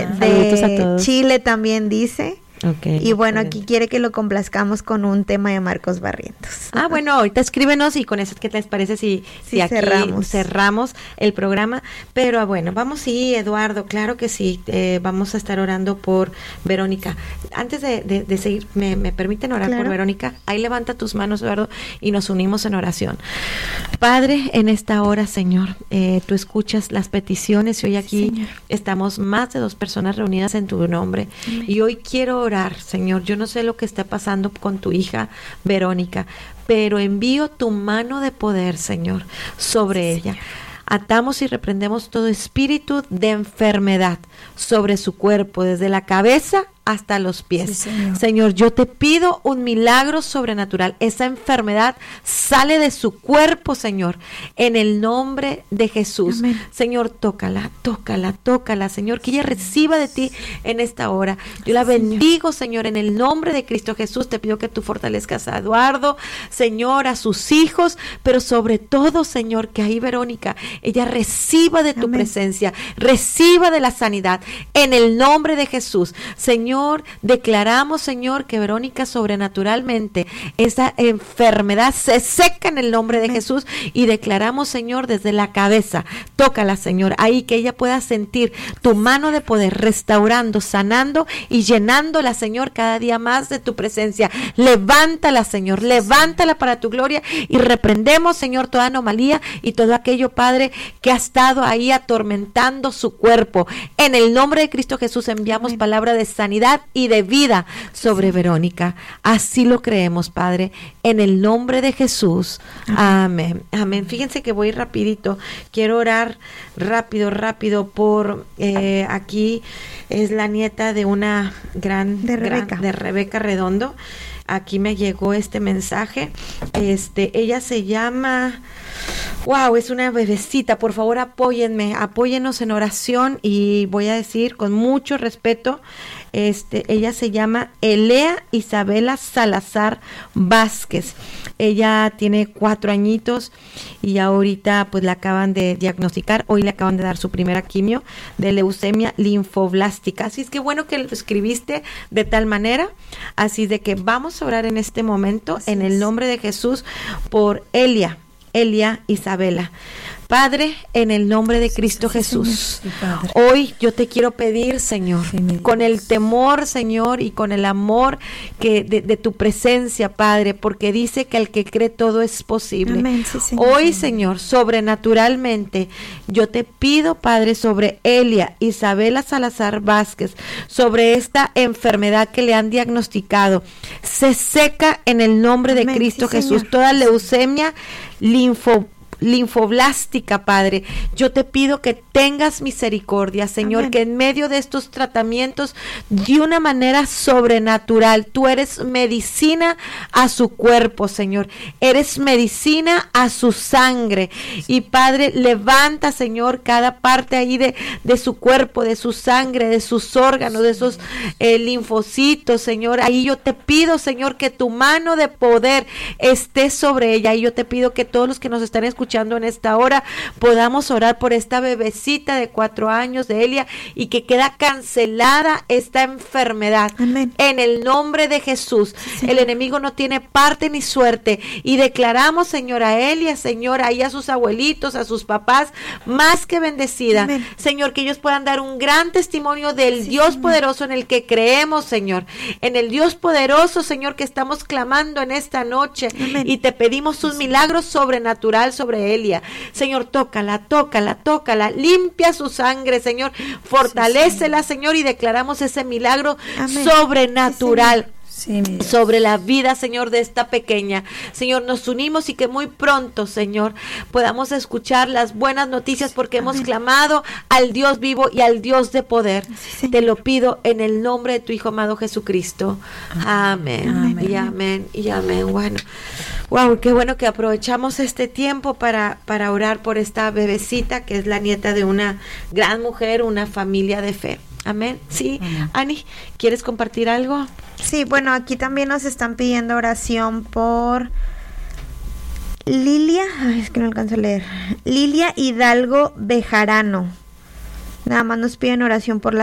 Saludos a todos. Chile también dice. Okay, y bueno, aquí quiere que lo complazcamos con un tema de Marcos Barrientos. Bueno, ahorita escríbenos y con eso, ¿qué les parece si aquí cerramos el programa? Pero bueno, vamos, sí, Eduardo, claro que sí, vamos a estar orando por Verónica. Antes de seguir, ¿me permiten orar por Verónica? Ahí levanta tus manos, Eduardo, y nos unimos en oración. Padre, en esta hora, Señor, tú escuchas las peticiones y hoy aquí estamos más de 2 personas reunidas en tu nombre. Amén. Y hoy quiero orar, Señor, yo no sé lo que está pasando con tu hija Verónica, pero envío tu mano de poder, Señor, sobre ella. Atamos y reprendemos todo espíritu de enfermedad sobre su cuerpo, desde la cabeza hasta los pies. Sí, Señor, yo te pido un milagro sobrenatural. Esa enfermedad sale de su cuerpo, Señor, en el nombre de Jesús. Amén. Señor, tócala, Señor, que ella reciba de ti en esta hora. Yo la bendigo, Señor, en el nombre de Cristo Jesús. Te pido que tú fortalezcas a Eduardo, Señor, a sus hijos, pero sobre todo, Señor, que ahí Verónica, ella reciba de tu presencia, reciba de la sanidad, en el nombre de Jesús. Señor, declaramos, Señor, que Verónica sobrenaturalmente, esa enfermedad se seca en el nombre de Jesús, y declaramos, Señor, desde la cabeza, tócala, Señor, ahí que ella pueda sentir tu mano de poder, restaurando, sanando y llenándola, Señor, cada día más de tu presencia. Levántala, Señor, levántala para tu gloria, y reprendemos, Señor, toda anomalía y todo aquello, Padre, que ha estado ahí atormentando su cuerpo. En el nombre de Cristo Jesús enviamos palabra de sanidad y de vida sobre Verónica. Así lo creemos, Padre, en el nombre de Jesús. Amén. Amén. Fíjense que voy rapidito. Quiero orar rápido por aquí es la nieta de una de Rebeca Redondo. Aquí me llegó este mensaje. Ella se llama... Wow, es una bebecita. Por favor, apóyennos en oración, y voy a decir con mucho respeto, ella se llama Elea Isabela Salazar Vázquez. Ella tiene 4 añitos y ahorita pues la acaban de diagnosticar. Hoy le acaban de dar su primera quimio de leucemia linfoblástica. Así es que bueno que lo escribiste de tal manera. Así de que vamos a orar en este momento en el nombre de Jesús por Elia Isabela. Padre, en el nombre de Cristo Jesús, hoy yo te quiero pedir, Señor, con el temor, Señor, y con el amor de tu presencia, Padre, porque dice que al que cree todo es posible. Amén, hoy, Señor, sobrenaturalmente, yo te pido, Padre, sobre Elia Isabela Salazar Vázquez, sobre esta enfermedad que le han diagnosticado, se seca en el nombre de Cristo Jesús, toda leucemia linfoblástica, Padre. Yo te pido que tengas misericordia, Señor, que en medio de estos tratamientos, de una manera sobrenatural, tú eres medicina a su cuerpo, Señor. Eres medicina a su sangre. Y Padre, levanta, Señor, cada parte ahí de su cuerpo, de su sangre, de sus órganos, de esos linfocitos, Señor. Ahí yo te pido, Señor, que tu mano de poder esté sobre ella. Y yo te pido que todos los que nos están escuchando en esta hora podamos orar por esta bebecita de 4 años de Elia, y que queda cancelada esta enfermedad. Amén. En el nombre de Jesús. El enemigo no tiene parte ni suerte, y declaramos, Señor, a Elia, Señor, ahí a sus abuelitos, a sus papás, más que bendecida. Amén. Señor, que ellos puedan dar un gran testimonio del Dios poderoso en el que creemos, Señor, en el Dios poderoso, Señor, que estamos clamando en esta noche. Amén. Y te pedimos un milagro sobrenatural sobre Elia. Señor, tócala, limpia su sangre, Señor, fortalécela, Señor, y declaramos ese milagro sobrenatural. Sobre la vida, Señor, de esta pequeña. Señor, nos unimos, y que muy pronto, Señor, podamos escuchar las buenas noticias, porque hemos clamado al Dios vivo y al Dios de poder. Te lo pido en el nombre de tu Hijo amado Jesucristo. Amén. Y amén. Y amén. Bueno, wow, qué bueno que aprovechamos este tiempo para orar por esta bebecita, que es la nieta de una gran mujer, una familia de fe. Amén. Sí, Ani, ¿quieres compartir algo? Sí, bueno, aquí también nos están pidiendo oración por Lilia, es que no alcanzo a leer. Lilia Hidalgo Bejarano. Nada más nos piden oración por la